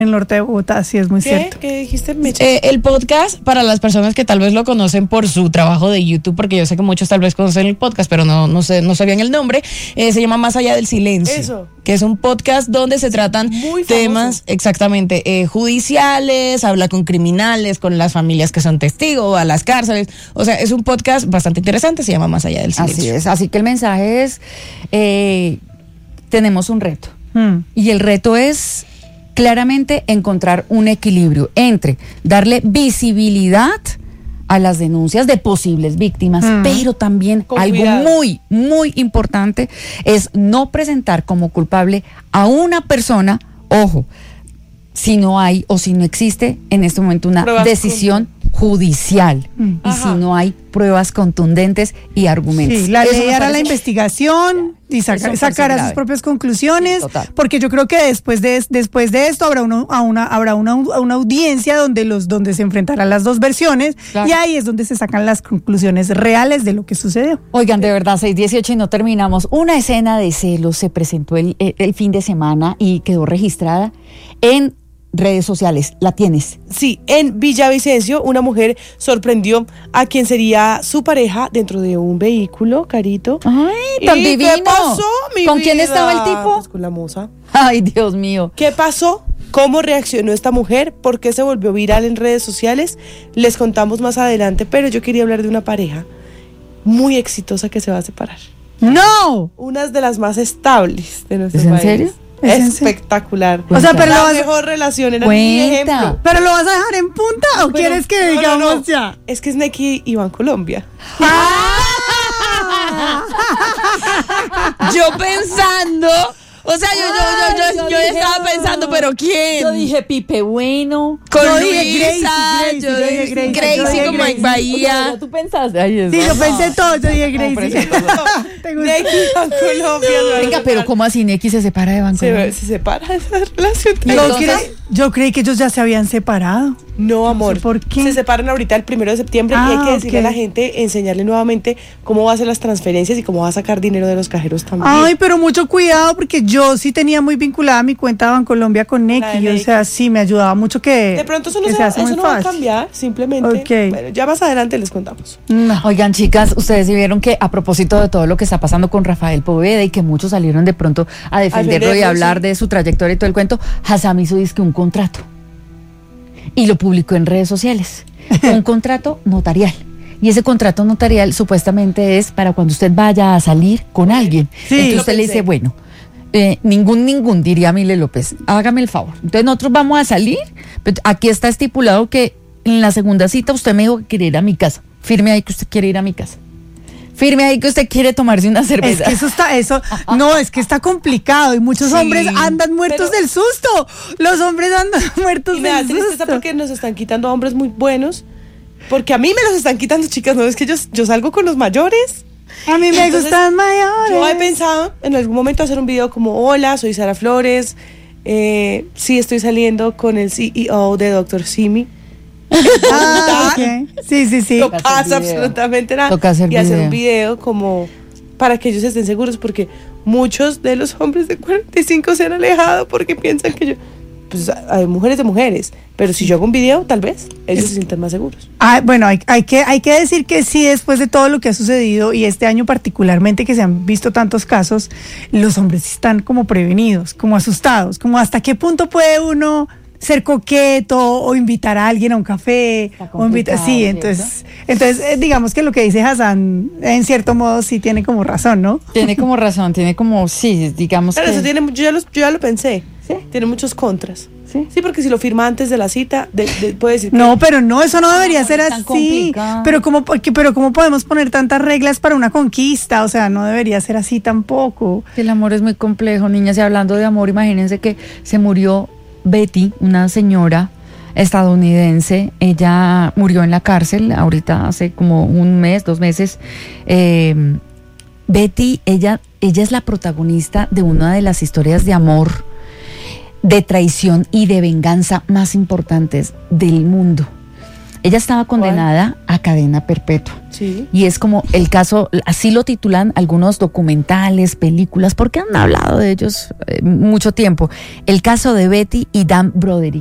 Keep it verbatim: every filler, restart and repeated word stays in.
en el norte de Bogotá, sí, es muy ¿Qué? cierto. ¿Qué dijiste, Mecha? Eh, el podcast, para las personas que tal vez lo conocen por su trabajo de YouTube, porque yo sé que muchos tal vez conocen el podcast, pero no, no, sé, no sabían el nombre, eh, se llama Más Allá del Silencio. Eso. Que es un podcast donde se tratan Muy temas, famoso. exactamente, eh, judiciales, habla con criminales, con las familias que son testigos, a las cárceles. O sea, es un podcast bastante interesante, se llama Más Allá del Silencio. Así es, así que el mensaje es, eh, tenemos un reto. Hmm. Y el reto es claramente encontrar un equilibrio entre darle visibilidad a las denuncias de posibles víctimas, Mm. pero también Con algo cuidado. muy, muy importante es no presentar como culpable a una persona, ojo, si no hay o si no existe en este momento una Pruebas decisión judicial Mm. y Ajá. si no hay pruebas contundentes y argumentos. Sí, la Eso ley me hará la parece- investigación y saca- Eso me parece sacará sus grave. propias conclusiones, Sí, total. porque yo creo que después de después de esto habrá una, a una habrá una, una audiencia donde los donde se enfrentarán las dos versiones Claro. y ahí es donde se sacan las conclusiones reales de lo que sucedió. Oigan, de verdad, seis dieciocho y no terminamos. Una escena de celos se presentó el, el, el fin de semana y quedó registrada en redes sociales. ¿La tienes? Sí, en Villavicencio, una mujer sorprendió a quien sería su pareja dentro de un vehículo, Carito. ¡Ay, tan ¿Y divino! qué pasó, mi ¿Con quién vida? estaba el tipo? Pues con la moza. Ay, Dios mío. ¿Qué pasó? ¿Cómo reaccionó esta mujer? ¿Por qué se volvió viral en redes sociales? Les contamos más adelante, pero yo quería hablar de una pareja muy exitosa que se va a separar. ¡No! Una de las más estables de nuestro ¿Es en país. serio? ¿Es en serio? Espectacular. O sea, pero la lo vas- mejor relación era Cuenta. mi ejemplo. ¿Pero lo vas a dejar en punta o Pero- quieres que no, no, digamos no. ya? Es que es Neki y Bancolombia. Yo pensando, o sea, yo, yo, yo, yo, yo, estaba pensando, pero ¿quién? Yo dije Pipe Bueno. Con Yo dije Luisa, Gracie, yo yo dije dije Gracie, Gracie, yo dije con Mike Gracie. Bahía. ¿Tú pensaste? Ay, eso. Sí, yo pensé todo, yo dije pero Gracie. eso todo. ¿Te gusta? Neki y Bancolombia. se van a Venga, pero separar. ¿cómo así Neki se separa de Banco? se, se separa de esa relación. Yo, Entonces- cre- yo creí que ellos ya se habían separado. No, amor. sé por qué. Se separan ahorita el primero de septiembre Ah, y hay que decirle ok. a la gente, enseñarle nuevamente cómo va a hacer las transferencias y cómo va a sacar dinero de los cajeros también. Ay, pero mucho cuidado porque yo sí tenía muy vinculada mi cuenta de Bancolombia con La de Neki, o Neki. sea, sí me ayudaba mucho que de pronto eso no, que se, se va- hace eso muy no va a fácil. cambiar, simplemente. Ok. Bueno, ya más adelante les contamos. No. Oigan, chicas, ustedes sí vieron que a propósito de todo lo que está pasando con Rafael Poveda y que muchos salieron de pronto a defenderlo y defenderlo, a hablar sí. de su trayectoria y todo el cuento, Hassam hizo disque un contrato y lo publicó en redes sociales. Un contrato notarial. Y ese contrato notarial supuestamente es para cuando usted vaya a salir con alguien. Sí. Entonces Lo usted le pensé. dice, bueno, eh, ningún, ningún, diría Mile López, hágame el favor. Entonces nosotros vamos a salir, pero aquí está estipulado que en la segunda cita usted me dijo que quiere ir a mi casa. Firme ahí que usted quiere ir a mi casa. Firme ahí que usted quiere tomarse una Es cerveza. que eso está, eso, no, es que está complicado y muchos Sí, hombres andan muertos pero- del susto. Los hombres andan muertos Y me da del tristeza susto. porque nos están quitando a hombres muy buenos. Porque a mí me los están quitando, chicas. No es que yo, yo salgo con los mayores. A mí me Entonces, gustan mayores. Yo he pensado en algún momento hacer un video como: hola, soy Sara Flores. Eh, sí, estoy saliendo con el C E O de doctor Simi. Ah, ok. Sí, sí, sí. No Toca hacer pasa video. absolutamente nada. Toca hacer y hacer video. un video como para que ellos estén seguros, porque muchos de los hombres de cuarenta y cinco se han alejado porque piensan que yo... Pues hay mujeres de mujeres, pero si yo hago un video, tal vez ellos se sientan más seguros. Ah, bueno, hay, hay, que, hay que decir que sí, después de todo lo que ha sucedido y este año particularmente que se han visto tantos casos, los hombres están como prevenidos, como asustados, como hasta qué punto puede uno ser coqueto o invitar a alguien a un café. Está O invitar, complicado, sí, ¿cierto? entonces, entonces eh, digamos que lo que dice Hassan, en cierto modo sí tiene como razón, ¿no? Tiene como razón, tiene como, sí, digamos Pero que... eso tiene, yo ya, lo, yo ya lo pensé, ¿Sí? tiene muchos contras. ¿Sí? Sí, porque si lo firma antes de la cita, de, de- puede decir que... No, pero no, eso no debería no, ser es tan así. complicado. Pero cómo, porque, pero cómo podemos poner tantas reglas para una conquista, o sea, no debería ser así tampoco. El amor es muy complejo, niñas, y hablando de amor, imagínense que se murió Betty, una señora estadounidense. Ella murió en la cárcel ahorita hace como un mes, dos meses. Eh, Betty, ella, ella es la protagonista de una de las historias de amor, de traición y de venganza más importantes del mundo. Ella estaba condenada a cadena perpetua. Sí. Y es como el caso, así lo titulan algunos documentales, películas, porque han hablado de ellos eh, mucho tiempo. El caso de Betty y Dan Broderick.